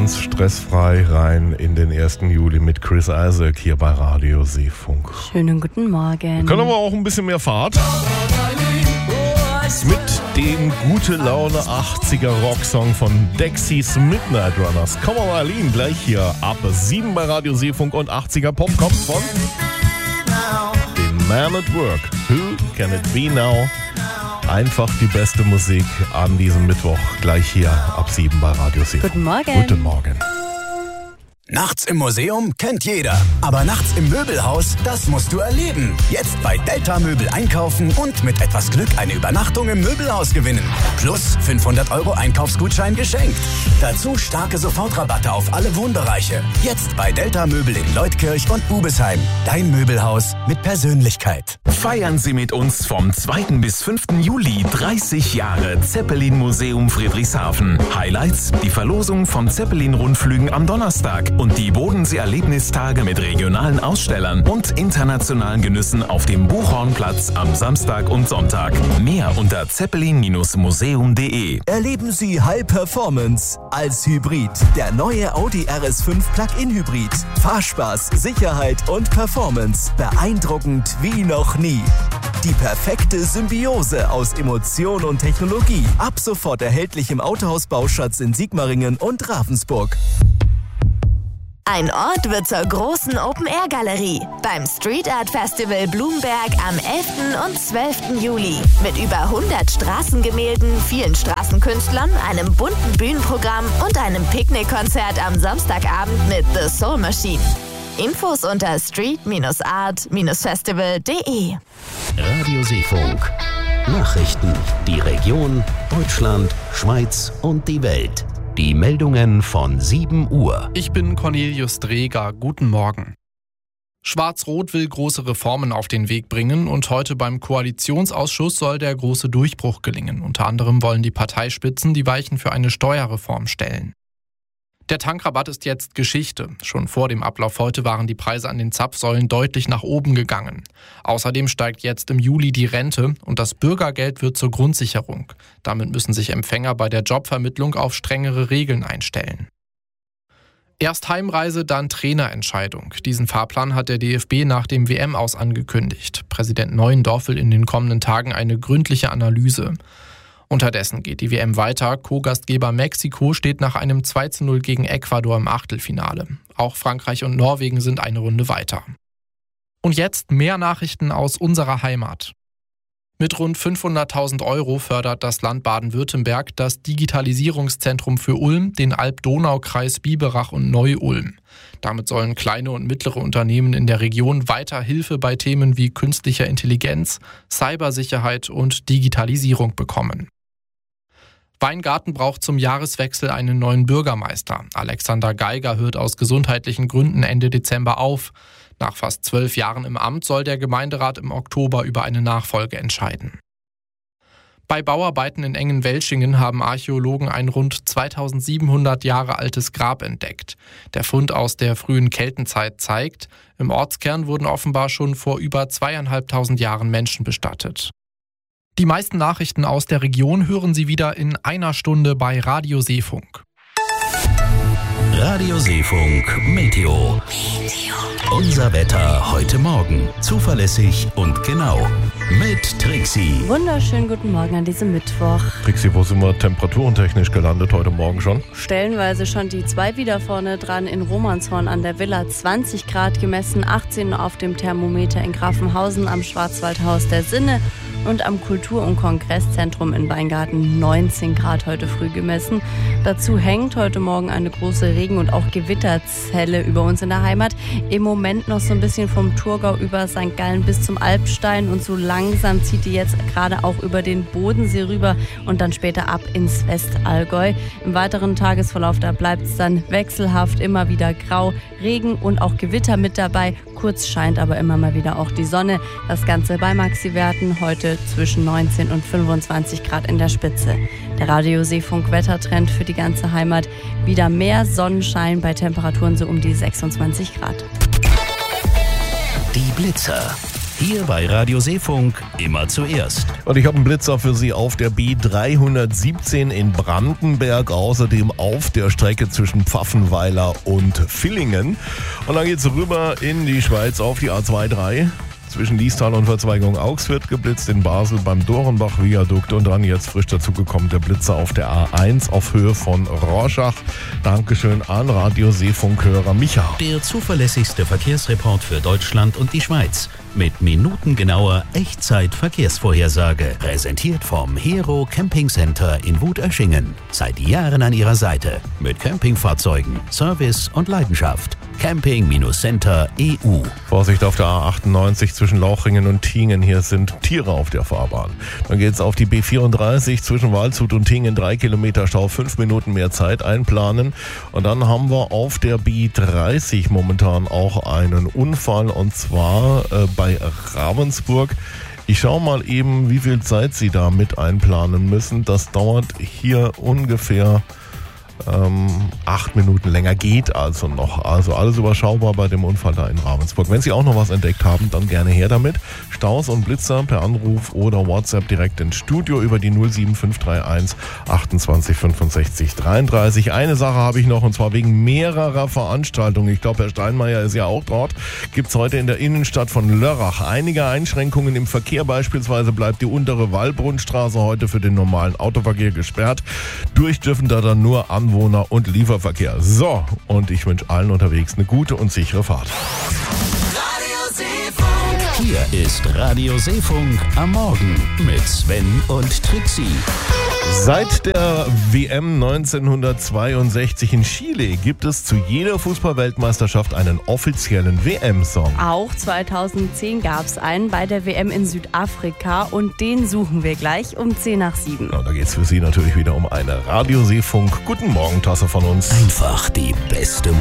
ganz stressfrei rein in den 1. Juli mit Chris Isaak hier bei Radio Seefunk. Schönen guten Morgen. Wir können aber auch ein bisschen mehr Fahrt. Mit dem gute Laune 80er Rocksong von Dexys Midnight Runners. Come on, Eileen, gleich hier ab 7 bei Radio Seefunk und 80er Pop kommt von dem Man at Work. Who can it be now? Einfach die beste Musik an diesem Mittwoch, gleich hier ab 7 bei Radio Seefunk. Guten Morgen. Guten Morgen. Nachts im Museum kennt jeder, aber nachts im Möbelhaus, das musst du erleben. Jetzt bei Delta Möbel einkaufen und mit etwas Glück eine Übernachtung im Möbelhaus gewinnen. Plus 500 € Einkaufsgutschein geschenkt. Dazu starke Sofortrabatte auf alle Wohnbereiche. Jetzt bei Delta Möbel in Leutkirch und Bubesheim. Dein Möbelhaus mit Persönlichkeit. Feiern Sie mit uns vom 2. bis 5. Juli 30 Jahre Zeppelin Museum Friedrichshafen. Highlights: die Verlosung von Zeppelin-Rundflügen am Donnerstag und die Bodensee-Erlebnistage mit regionalen Ausstellern und internationalen Genüssen auf dem Buchhornplatz am Samstag und Sonntag. Mehr unter zeppelin-museum.de. Erleben Sie High Performance als Hybrid. Der neue Audi RS5 Plug-in Hybrid. Fahrspaß, Sicherheit und Performance. Beeindruckend wie noch nie. Die perfekte Symbiose aus Emotion und Technologie. Ab sofort erhältlich im Autohaus Bauschatz in Sigmaringen und Ravensburg. Ein Ort wird zur großen Open-Air-Galerie beim Street Art Festival Blumberg am 11. und 12. Juli. Mit über 100 Straßengemälden, vielen Straßenkünstlern, einem bunten Bühnenprogramm und einem Picknickkonzert am Samstagabend mit The Soul Machine. Infos unter street-art-festival.de. Radio Seefunk. Nachrichten. Die Region, Deutschland, Schweiz und die Welt. Die Meldungen von 7 Uhr. Ich bin Cornelius Dreger. Guten Morgen. Schwarz-Rot will große Reformen auf den Weg bringen und heute beim Koalitionsausschuss soll der große Durchbruch gelingen. Unter anderem wollen die Parteispitzen die Weichen für eine Steuerreform stellen. Der Tankrabatt ist jetzt Geschichte. Schon vor dem Ablauf heute waren die Preise an den Zapfsäulen deutlich nach oben gegangen. Außerdem steigt jetzt im Juli die Rente und das Bürgergeld wird zur Grundsicherung. Damit müssen sich Empfänger bei der Jobvermittlung auf strengere Regeln einstellen. Erst Heimreise, dann Trainerentscheidung. Diesen Fahrplan hat der DFB nach dem WM-Aus angekündigt. Präsident Neuendorf will in den kommenden Tagen eine gründliche Analyse. Unterdessen geht die WM weiter. Co-Gastgeber Mexiko steht nach einem 2:0 gegen Ecuador im Achtelfinale. Auch Frankreich und Norwegen sind eine Runde weiter. Und jetzt mehr Nachrichten aus unserer Heimat. Mit rund 500.000 € fördert das Land Baden-Württemberg das Digitalisierungszentrum für Ulm, den Alb-Donau-Kreis Biberach und Neu-Ulm. Damit sollen kleine und mittlere Unternehmen in der Region weiter Hilfe bei Themen wie künstlicher Intelligenz, Cybersicherheit und Digitalisierung bekommen. Weingarten braucht zum Jahreswechsel einen neuen Bürgermeister. Alexander Geiger hört aus gesundheitlichen Gründen Ende Dezember auf. Nach fast 12 Jahren im Amt soll der Gemeinderat im Oktober über eine Nachfolge entscheiden. Bei Bauarbeiten in Engen-Welschingen haben Archäologen ein rund 2700 Jahre altes Grab entdeckt. Der Fund aus der frühen Keltenzeit zeigt, im Ortskern wurden offenbar schon vor über 2500 Jahren Menschen bestattet. Die meisten Nachrichten aus der Region hören Sie wieder in einer Stunde bei Radio Seefunk. Radio Seefunk Meteo. Unser Wetter heute Morgen. Zuverlässig und genau. Mit Trixi. Wunderschönen guten Morgen an diesem Mittwoch. Trixi, wo sind wir temperaturentechnisch gelandet heute Morgen schon? Stellenweise schon die 2 wieder vorne dran in Romanshorn an der Villa. 20 Grad gemessen, 18 auf dem Thermometer in Grafenhausen am Schwarzwaldhaus der Sinne und am Kultur- und Kongresszentrum in Weingarten 19 Grad heute früh gemessen. Dazu hängt heute Morgen eine große Regen- und auch Gewitterzelle über uns in der Heimat. Im Moment noch so ein bisschen vom Thurgau über St. Gallen bis zum Alpstein und so langsam zieht die jetzt gerade auch über den Bodensee rüber und dann später ab ins Westallgäu. Im weiteren Tagesverlauf, da bleibt es dann wechselhaft, immer wieder grau, Regen und auch Gewitter mit dabei. Kurz scheint aber immer mal wieder auch die Sonne. Das Ganze bei Maxi-Werten heute zwischen 19 und 25 Grad in der Spitze. Der Radio Seefunk Wettertrend für die ganze Heimat. Wieder mehr Sonnenschein bei Temperaturen so um die 26 Grad. Die Blitzer. Hier bei Radio Seefunk immer zuerst. Und ich habe einen Blitzer für Sie auf der B317 in Brandenberg, außerdem auf der Strecke zwischen Pfaffenweiler und Villingen. Und dann geht es rüber in die Schweiz auf die A23. Zwischen Liestal und Verzweigung Augs wird geblitzt, in Basel beim Dorenbach-Viadukt und dann jetzt frisch dazugekommen der Blitzer auf der A1 auf Höhe von Rorschach. Dankeschön an Radio Seefunk-Hörer Micha. Der zuverlässigste Verkehrsreport für Deutschland und die Schweiz. Mit minutengenauer Echtzeit-Verkehrsvorhersage. Präsentiert vom Hero Camping Center in Wutöschingen. Seit Jahren an Ihrer Seite. Mit Campingfahrzeugen, Service und Leidenschaft. Camping-Center EU. Vorsicht auf der A98 zwischen Lauchringen und Tingen. Hier sind Tiere auf der Fahrbahn. Dann geht es auf die B34 zwischen Waldshut und Tingen. 3 Kilometer Stau, 5 Minuten mehr Zeit einplanen. Und dann haben wir auf der B30 momentan auch einen Unfall, und zwar bei Ravensburg. Ich schaue mal eben, wie viel Zeit Sie da mit einplanen müssen. Das dauert hier ungefähr 8 Minuten länger, geht also noch. Also alles überschaubar bei dem Unfall da in Ravensburg. Wenn Sie auch noch was entdeckt haben, dann gerne her damit. Staus und Blitzer per Anruf oder WhatsApp direkt ins Studio über die 07531 28 65 33. Eine Sache habe ich noch, und zwar wegen mehrerer Veranstaltungen. Ich glaube, Herr Steinmeier ist ja auch dort. Gibt es heute in der Innenstadt von Lörrach einige Einschränkungen im Verkehr. Beispielsweise bleibt die untere Wallbrunnstraße heute für den normalen Autoverkehr gesperrt. Durch dürfen da dann nur Anwohner und Lieferverkehr. So, und ich wünsche allen unterwegs eine gute und sichere Fahrt. Hier ist Radio Seefunk am Morgen mit Sven und Trixie. Seit der WM 1962 in Chile gibt es zu jeder Fußball-Weltmeisterschaft einen offiziellen WM-Song. Auch 2010 gab es einen bei der WM in Südafrika und den suchen wir gleich um 6:50. Ja, da geht es für Sie natürlich wieder um eine Radio Seefunk Guten Morgen Tasse von uns. Einfach die beste